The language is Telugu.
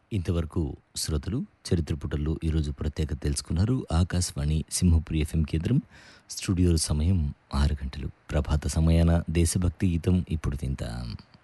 ఇంతవరకు శ్రోతలు చరిత్ర పుటల్లో ఈరోజు ప్రత్యేకత తెలుసుకున్నారు. ఆకాశవాణి సింహపురి ఎఫ్ఎం కేంద్రం. స్టూడియో సమయం 6 గంటలు. ప్రభాత సమయాన దేశభక్తి గీతం ఇప్పుడు తింటాం.